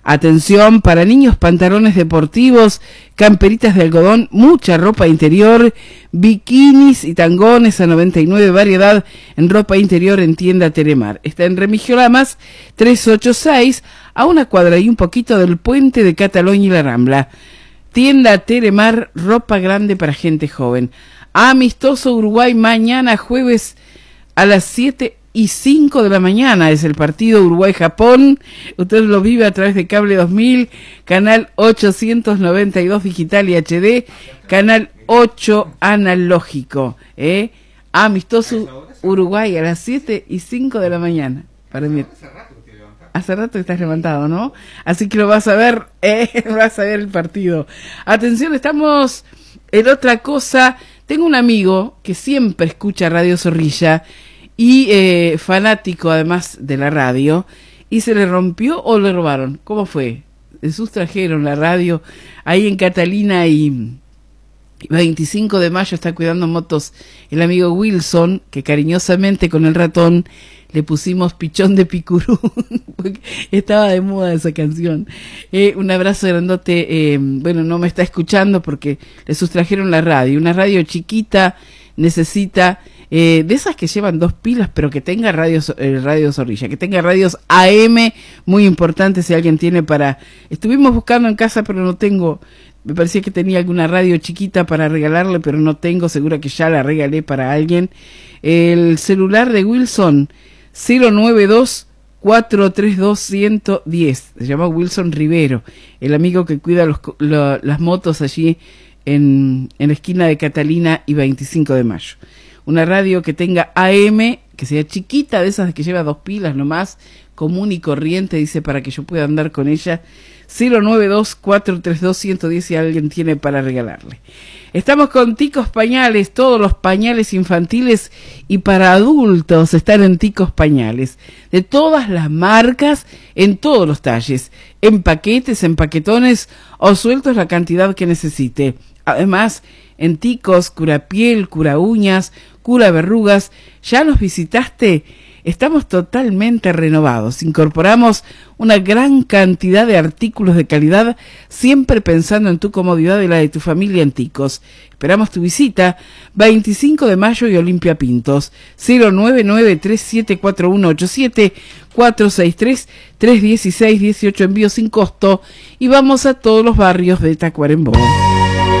Atención, para niños, pantalones deportivos, camperitas de algodón, mucha ropa interior, bikinis y tangones a 99, variedad en ropa interior en tienda Telemar. Está en Remigio Lamas 386, a una cuadra y un poquito del puente de Cataluña y la Rambla. Tienda Telemar, ropa grande para gente joven. Amistoso Uruguay mañana jueves a las 7:05 de la mañana es el partido Uruguay-Japón. Usted lo vive a través de Cable 2000, canal 892 digital y HD, canal 8 analógico. Amistoso Uruguay a las 7:05 de la mañana. Para mí. Hace rato que estás levantado, ¿no? Así que lo vas a ver, vas a ver el partido. Atención, estamos en otra cosa. Tengo un amigo que siempre escucha Radio Zorrilla y fanático además de la radio, y se le rompió o le robaron. ¿Cómo fue? Le sustrajeron la radio ahí en Catalina y 25 de mayo. Está cuidando motos el amigo Wilson, que cariñosamente con el ratón le pusimos Pichón de Picurú, porque estaba de moda esa canción. Un abrazo grandote. Bueno, no me está escuchando porque le sustrajeron la radio. Una radio chiquita, necesita de esas que llevan 2 pilas, pero que tenga radio Zorrilla, que tenga radios AM, muy importante si alguien tiene para... Estuvimos buscando en casa, pero no tengo... Me parecía que tenía alguna radio chiquita para regalarle, pero no tengo, segura que ya la regalé para alguien. El celular de Wilson, 092-432-110. Se llama Wilson Rivero, el amigo que cuida las motos allí en la esquina de Catalina y 25 de mayo. Una radio que tenga AM, que sea chiquita, de esas que lleva 2 pilas nomás, común y corriente, dice, para que yo pueda andar con ella. 092-432-110 si alguien tiene para regalarle. Estamos con Ticos Pañales, todos los pañales infantiles y para adultos están en Ticos Pañales, de todas las marcas, en todos los talles, en paquetes, en paquetones o sueltos, la cantidad que necesite. Además, en Ticos, cura piel, cura uñas, cura verrugas. ¿Ya nos visitaste? Estamos totalmente renovados. Incorporamos una gran cantidad de artículos de calidad, siempre pensando en tu comodidad y la de tu familia en Ticos. Esperamos tu visita. 25 de mayo y Olimpia Pintos. 099-374187, 463-316-18, envío sin costo. Y vamos a todos los barrios de Tacuarembó.